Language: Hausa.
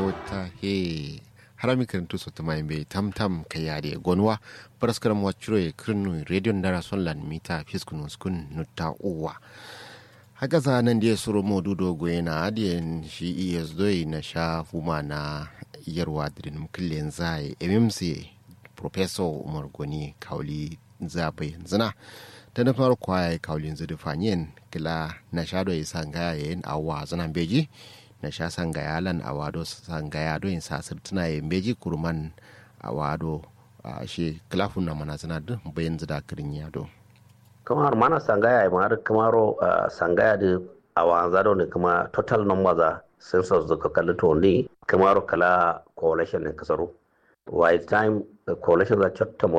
ta he harami karantu so ta mai be tamtam kayade gonwa paraskara mo chroe krinu radio ndara sonlan mita fiskunu skun nutta uwa haka za nan da suru modu dogo yana adiyan shi ES doi na sha fuma na yarwa dirin mukillen zai MMC Professor Umar Goni kauli zabai zina ta na fara kwaye kaulin zudu fanyen kila na sha doi sangaya yin awa zanan beji na sha sangaya lan awado sangaya doyin sasir tuna yin beji kurman awado shi kilafun na mana zina duk bayan zida kirin yado kamar mana sangaya ma har kamaro sangaya da awanza ne kuma total number za census da kalli to ne kamaro kala coalition ne kasaro while time coalition za chatta